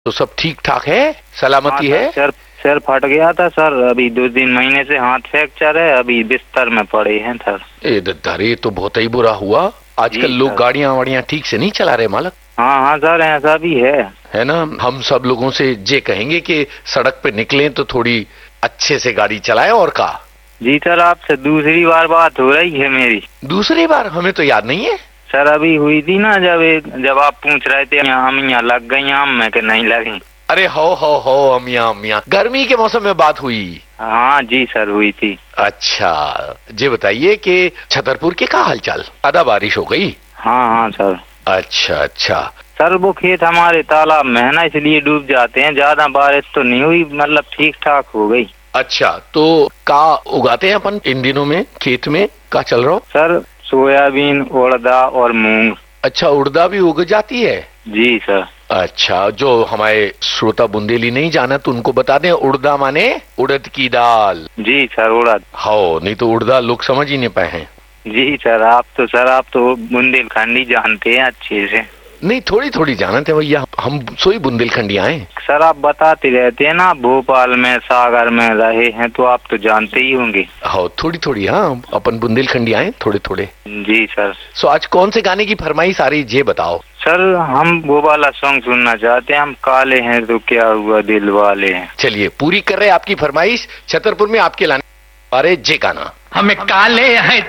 तो सब ठीक ठाक है, सलामती हाँ, है? सर फट गया था सर, अभी 2 3 महीने से हाथ फ्रैक्चर है, अभी बिस्तर में पड़े हैं सर। ए दद्दारे, तो बहुत ही बुरा हुआ। आजकल लोग गाड़ियां वाड़ियां ठीक से नहीं चला रहे मालक। हाँ सर, ऐसा भी है ना। हम सब लोगों से ये कहेंगे कि सड़क पे निकलें तो थोड़ी अच्छे से गाड़ी चलाएं। और का जी सर, आपसे दूसरी बार बात हो रही है मेरी। दूसरी बार? हमें तो याद नहीं है सर, अभी हुई थी ना, जब आप पूछ रहे थे अमियाँ लग गई आम में कि नहीं लगी। अरे हो अमियाँ गर्मी के मौसम में बात हुई। हाँ जी सर, हुई थी। अच्छा, ये बताइए कि छतरपुर के क्या हालचाल? आधा बारिश हो गई? हाँ सर। अच्छा सर, वो खेत हमारे तालाब में है ना, इसलिए डूब जाते हैं। ज्यादा बारिश तो नहीं हुई, मतलब ठीक ठाक हो गई। अच्छा, तो का उगाते हैं अपन इन दिनों में खेत में? का चल रहा हो? सर, सोयाबीन, उड़दा और मूंग। अच्छा, उड़दा भी उग जाती है? जी सर। अच्छा, जो हमारे श्रोता बुंदेली नहीं जाना तो उनको बता दें, उड़दा माने उड़द की दाल। जी सर, उड़द। हो, नहीं तो उड़दा लोग समझ ही नहीं पाए हैं। जी सर, आप तो बुंदेलखंडी जानते हैं अच्छे से। नहीं, थोड़ी जानते हैं भैया, हम सोई बुंदेलखंडी आए। सर, आप बताते रहते हैं ना, भोपाल में, सागर में रहे हैं, तो आप तो जानते ही होंगे। हो, थोड़ी हाँ, अपन बुंदेलखंडी आए थोड़े। जी सर। सो आज कौन से गाने की फरमाइश आ रही, ये बताओ। सर, हम वो वाला सॉन्ग सुनना चाहते हैं, हम काले हैं तो क्या हुआ दिल वाले हैं। चलिए, पूरी कर रहे आपकी फरमाइश। छतरपुर में आपके लाने बारे जे गाना। हमें काले हैं